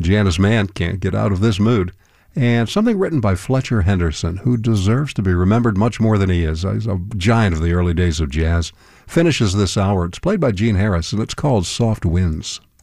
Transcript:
Janice Mann can't get out of this mood. And something written by Fletcher Henderson, who deserves to be remembered much more than he is. He's a giant of the early days of jazz. Finishes this hour. It's played by Gene Harris, and it's called Soft Winds.